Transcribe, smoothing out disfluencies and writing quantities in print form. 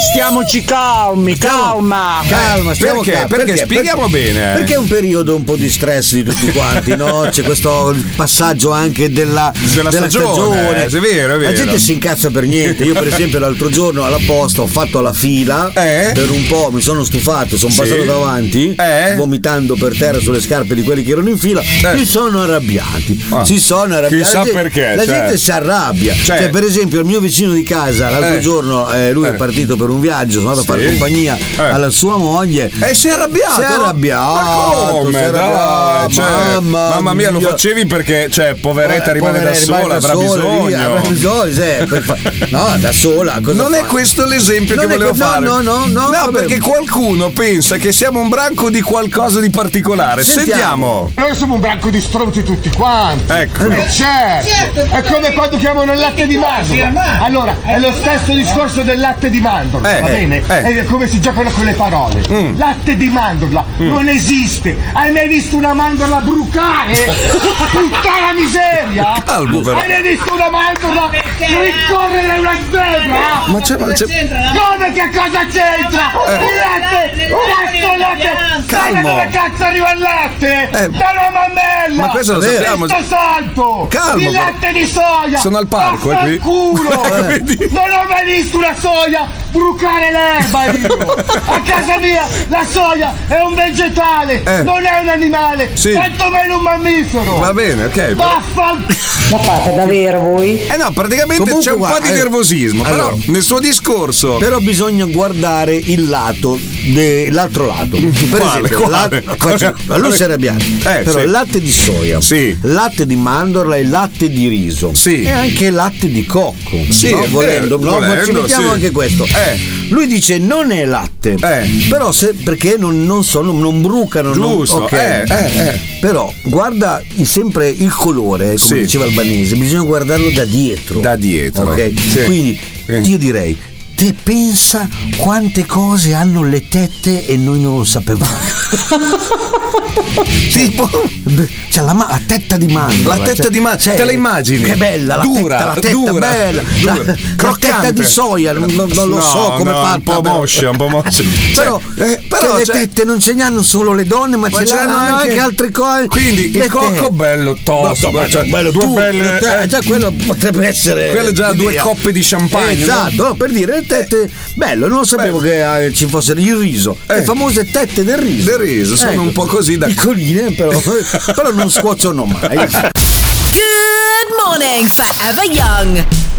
Stiamoci calma. Stiamo Perché? calmi. Perché? Spieghiamo bene. Perché è un periodo un po' di stress di tutti quanti, no? C'è questo passaggio anche della stagione. È vero. La gente si incazza per niente. Io per esempio l'altro giorno alla posta ho fatto la fila per un po', mi sono stufato, sono passato davanti vomitando per terra sulle scarpe di quelli che erano in fila. Si sono arrabbiati. Chissà perché. La gente si arrabbia. Cioè, per esempio il mio vicino di casa l'altro giorno lui è partito per un viaggio, sono andato a fare compagnia alla sua moglie e si è arrabbiato. Ma come? Mamma mia, lo facevi perché poveretta rimane da sola, avrà bisogno. No, da sola. Non è questo l'esempio che volevo fare. No, perché qualcuno pensa che siamo un branco di qualcosa di particolare. Sentiamo. Noi siamo un branco di stronzi tutti quanti. Ecco. Certo. È come quando chiamano il latte di mandorla. Allora, è lo stesso discorso del latte di mandorla, va bene? È come si giocano con le parole. Latte di mandorla non esiste. Hai mai visto una mandorla brucare? Puttana miseria! Calmo, però. Hai mai visto una mandorla rincorrere una zebra? Ma c'è. Come che cosa c'entra? Il latte! Sai da dove cazzo arriva il latte? Dalla mammella! Ma questo lo sappiamo. Salto! Calmo, il latte di soia! Sono al parco, qui. Culo! Non ho mai visto una soia brucare l'erba io! A casa mia la soia è un vegetale, non è un animale, tantomeno un mammifero! Va bene, ok. Ma fate davvero voi? No, praticamente comunque, c'è un po' di nervosismo, però nel suo discorso. Però bisogna guardare il lato, l'altro lato. Per esempio, lui si è arrabbiato. Però il latte di soia, latte di mandorla e latte di riso. E anche latte di cocco. Volendo, ci mettiamo anche questo. Lui dice non è latte, però perché non brucano. Giusto. Però guarda sempre il colore, come diceva Albanese, bisogna guardarlo da dietro. Ok? Quindi io direi, te pensa quante cose hanno le tette e noi non lo sapevamo. Tipo c'è la tetta di mandorla. La tetta di mandorla, te la immagini? Che bella la dura, tetta dura, bella. La tetta di soia, non lo so come fa. Un po' moscia. Però le tette non ce ne hanno solo le donne, ma ce ne hanno anche altre cose. Quindi il cocco bello tosto, bello due belle. Già quello potrebbe essere. Quello già 2 coppe di champagne. Esatto, no, per dire le tette, bello, non sapevo che ci fossero il riso. Le famose tette del riso. Del riso, sono un po' così da piccoline, però non scuociono mai. Good morning, Forever Young.